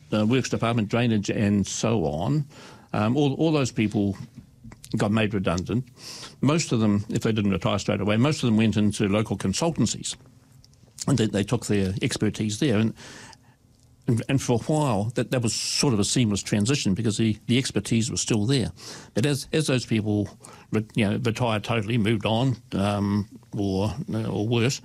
Works Department, Drainage and so on. All those people got made redundant. Most of them, if they didn't retire straight away, most of them went into local consultancies, and they took their expertise there. And for a while, that was sort of a seamless transition because the expertise was still there. But as those people retired totally, moved on, or worse,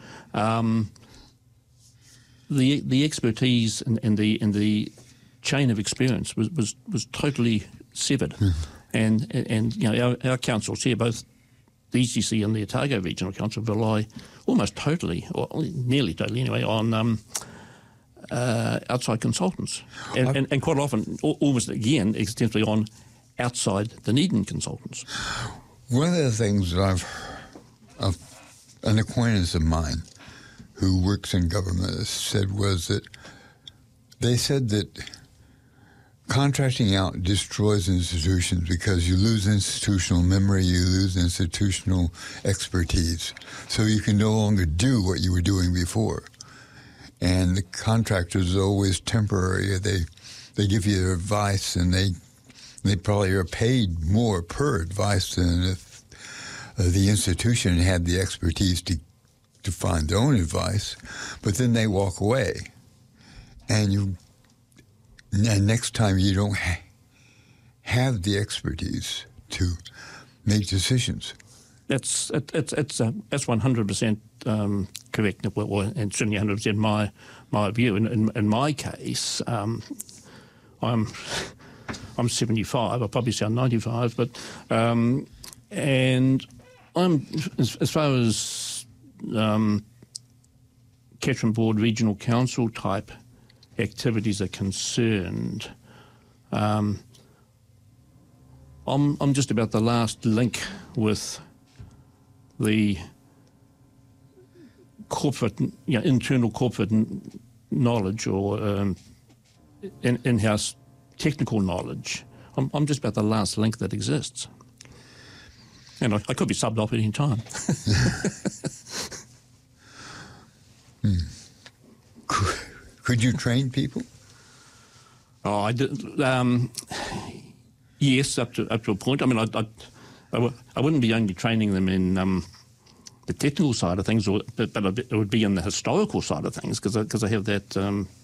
the expertise and the chain of experience was totally severed. And our councils here, both the ECC and the Otago Regional Council, rely almost totally, or nearly totally anyway, on outside consultants, and quite often, almost again, extensively on outside Dunedin consultants. One of the things that an acquaintance of mine who works in government said was that they said that contracting out destroys institutions because you lose institutional memory, you lose institutional expertise. So you can no longer do what you were doing before. And the contractors are always temporary. They give you advice, and they probably are paid more per advice than if the institution had the expertise to find their own advice. But then they walk away, and next time you don't have the expertise to make decisions. That's 100% correct, and certainly 100% my view. In my case, I'm 75. I probably sound 95, but and I'm as far as Catchment Board Regional Council type activities are concerned, I'm just about the last link with the corporate, internal corporate knowledge or in-house technical knowledge. I'm just about the last link that exists. And I could be subbed off at any time. Could you train people? Oh, I did. Yes, up to a point. I mean, I wouldn't be only training them in the technical side of things, but it would be in the historical side of things because I have that,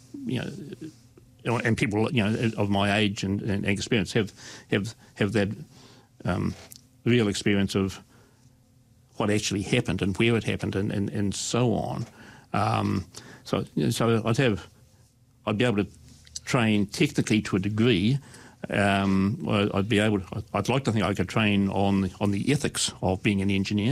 and people of my age and experience have that real experience of what actually happened and where it happened and so on. So I'd be able to train technically to a degree. I'd like to think I could train on the ethics of being an engineer,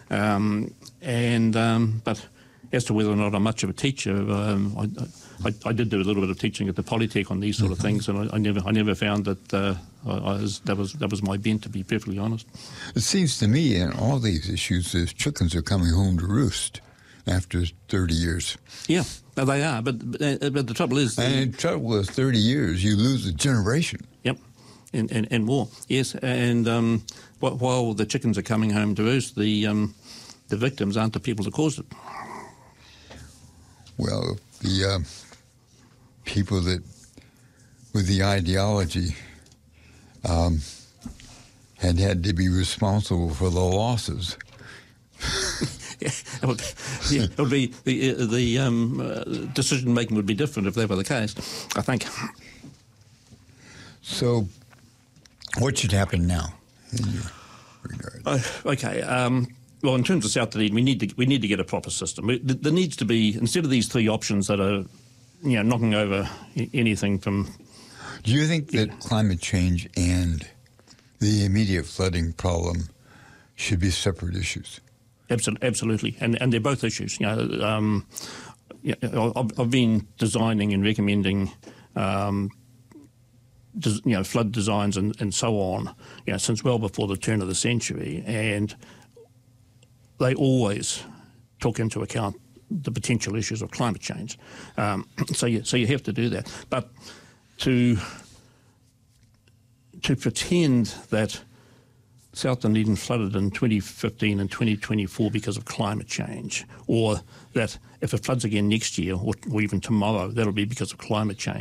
but as to whether or not I'm much of a teacher, I did do a little bit of teaching at the Polytech on these sort of things, and I never found that that was my bent, to be perfectly honest. It seems to me in all these issues, the chickens are coming home to roost after 30 years. Yeah, they are, but the trouble is... And the trouble is 30 years, you lose a generation. Yep, and more, yes. And while the chickens are coming home to roost, the victims aren't the people that caused it. Well, the people that, with the ideology, had to be responsible for the losses. It would be the decision making would be different if that were the case, I think. So, what should happen now in your regard? Okay. Well, in terms of South Dunedin, we need to get a proper system. There needs to be, instead of these three options that are, knocking over anything from. Do you think that climate change and the immediate flooding problem should be separate issues? Absolutely, and they're both issues. I've been designing and recommending, flood designs and so on, since well before the turn of the century, and they always took into account the potential issues of climate change. So you have to do that, but to pretend that South Dunedin flooded in 2015 and 2024 because of climate change, or that if it floods again next year or even tomorrow, that'll be because of climate change.